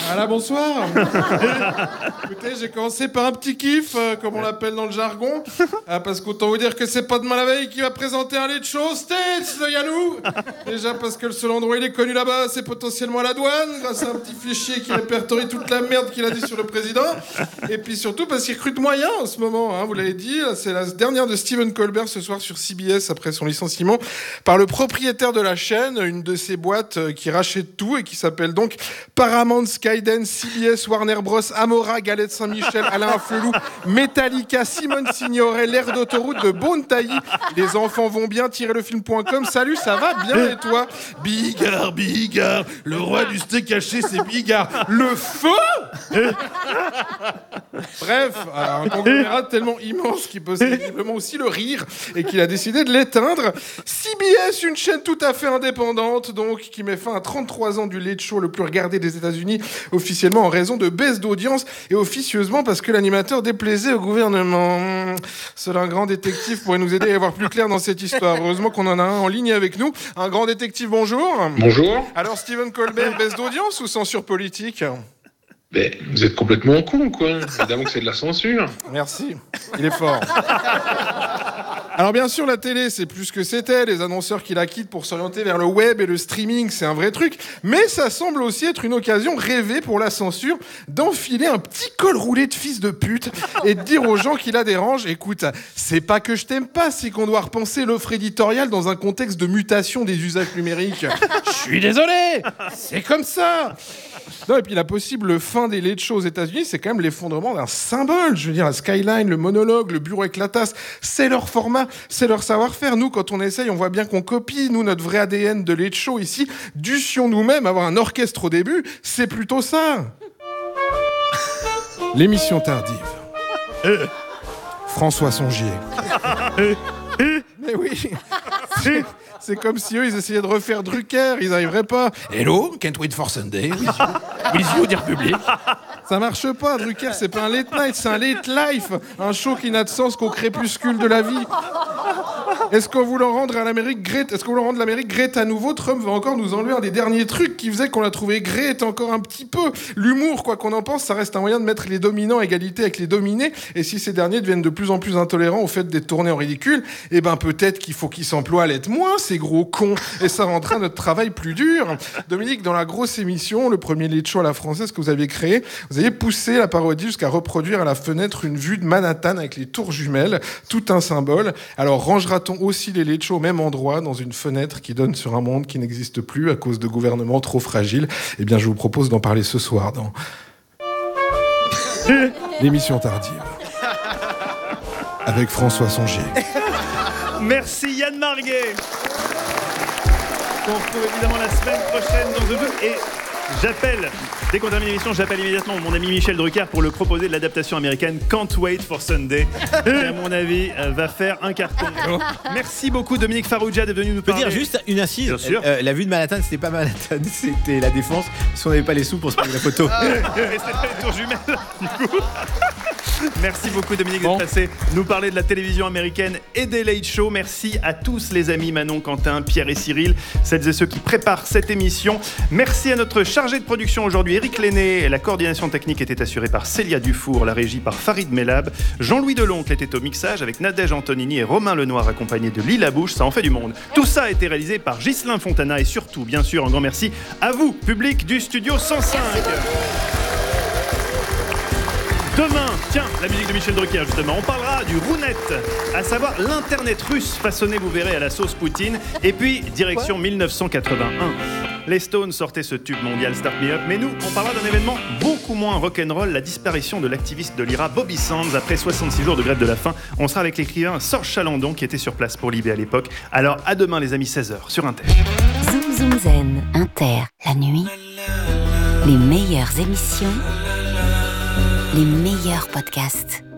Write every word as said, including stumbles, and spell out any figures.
Voilà, bonsoir. Écoutez, j'ai commencé par un petit kiff, euh, comme on l'appelle dans le jargon, euh, parce qu'autant vous dire que c'est pas demain la veille qui va présenter un late show States, le Yannou. Déjà parce que le seul endroit où il est connu là-bas, c'est potentiellement à la douane, grâce à un petit fichier qui répertorie toute la merde qu'il a dit sur le président. Et puis surtout parce qu'il recrute moyen en ce moment, hein, vous l'avez dit, c'est la dernière de Stephen Colbert ce soir sur C B S après son licenciement par le propriétaire de la chaîne, une de ces boîtes euh, qui rachète tout et qui s'appelle donc Paramount, Skydance, C B S, Warner Bros, Amora, Galette Saint-Michel, Alain Flelou, Metallica, Simone Signoret, l'air d'autoroute de Bontailly. Les enfants vont bien, tirer le film point com. Salut, ça va bien et toi? Bigard, Bigard, le roi du steak haché, c'est Bigard. Le feu. Bref, un conglomérat tellement immense qu'il possède visiblement aussi le rire et qu'il a décidé de l'éteindre. C B S, une chaîne tout à fait indépendante, donc, qui met fin à trente-trois ans du late show le plus regardé des États-Unis, officiellement en raison de baisse d'audience et officieusement parce que l'animateur déplaisait au gouvernement. Seul un grand détective pourrait nous aider à y voir plus clair dans cette histoire. Heureusement qu'on en a un en ligne avec nous. Un grand détective, bonjour. Bonjour. Alors, Stephen Colbert, baisse d'audience ou censure politique? Ben, vous êtes complètement con, quoi. Évidemment que c'est de la censure. Merci. Il est fort. Alors bien sûr, la télé, c'est plus ce que c'était. Les annonceurs qui la quittent pour s'orienter vers le web et le streaming, c'est un vrai truc. Mais ça semble aussi être une occasion rêvée pour la censure d'enfiler un petit col roulé de fils de pute et de dire aux gens qui la dérangent, écoute, c'est pas que je t'aime pas, c'est qu'on doit repenser l'offre éditoriale dans un contexte de mutation des usages numériques. Je suis désolé, c'est comme ça. Non, et puis la possible fin des late shows aux États-Unis, c'est quand même l'effondrement d'un symbole. Je veux dire, la Skyline, le monologue, le bureau avec la tasse, c'est leur format, c'est leur savoir-faire. Nous, quand on essaye, on voit bien qu'on copie. Nous, notre vrai A D N de late show ici, dussions nous-mêmes avoir un orchestre au début, c'est plutôt ça. L'émission tardive. François Songier. Mais oui, c'est, c'est comme si eux, ils essayaient de refaire Drucker, ils n'arriveraient pas. Hello, can't wait for Sunday, with you, with you dear public. Ça marche pas, Drucker, c'est pas un late night, c'est un late life, un show qui n'a de sens qu'au crépuscule de la vie. Est-ce qu'on voulant rendre à l'Amérique great, est-ce qu'on voulant rendre l'Amérique great à nouveau, Trump va encore nous enlever un des derniers trucs qui faisait qu'on l'a trouvé great encore un petit peu. L'humour, quoi qu'on en pense, ça reste un moyen de mettre les dominants à égalité avec les dominés. Et si ces derniers deviennent de plus en plus intolérants au fait d'être tournés en ridicule, eh ben peut-être qu'il faut qu'ils s'emploient à l'être moins, ces gros cons. Et ça rendra notre travail plus dur. Dominique, dans la grosse émission, le premier late show à la française que vous aviez créé, vous avez poussé la parodie jusqu'à reproduire à la fenêtre une vue de Manhattan avec les tours jumelles, tout un symbole. Alors rangera-t-on aussi les late shows au même endroit, dans une fenêtre qui donne sur un monde qui n'existe plus à cause de gouvernements trop fragiles? Eh bien, je vous propose d'en parler ce soir dans l'émission tardive avec François Songier. Merci Yann Marguet. On se retrouve évidemment la semaine prochaine dans The Blue. Et j'appelle, dès qu'on termine l'émission, j'appelle immédiatement mon ami Michel Drucker pour le proposer de l'adaptation américaine Can't Wait for Sunday, qui à mon avis va faire un carton. Merci beaucoup Dominique Farrugia d'être venu nous parler. Je peux dire juste une incise. Bien sûr. Euh, la vue de Manhattan, c'était pas Manhattan, c'était la Défense, parce qu'on n'avait pas les sous pour se prendre la photo. Et c'était pas les tours jumelles, du coup. Merci beaucoup Dominique bon. d'être passé nous parler de la télévision américaine et des late shows. Merci à tous les amis Manon, Quentin, Pierre et Cyril, celles et ceux qui préparent cette émission. Merci à notre chargé de production aujourd'hui, Éric Lenné. La coordination technique était assurée par Célia Dufour, la régie par Farid Mellab. Jean-Louis Deloncle était au mixage avec Nadège Antonini et Romain Lenoir accompagné de Lila Bouche. Ça en fait du monde. Tout ça a été réalisé par Ghislain Fontana et surtout, bien sûr, un grand merci à vous, public du Studio cent cinq. Demain, tiens, la musique de Michel Drucker, justement, on parlera du Rounet, à savoir l'Internet russe façonné, vous verrez, à la sauce Poutine. Et puis, direction dix-neuf cent quatre-vingt-un. Les Stones sortaient ce tube mondial Start Me Up, mais nous, on parlera d'un événement beaucoup moins rock'n'roll, la disparition de l'activiste de l'I R A Bobby Sands après soixante-six jours de grève de la faim. On sera avec l'écrivain Serge Chalandon qui était sur place pour Libé à l'époque. Alors, à demain les amis, seize heures sur Inter. Zoom Zoom Zen, Inter, la nuit, les meilleures émissions, les meilleurs podcasts.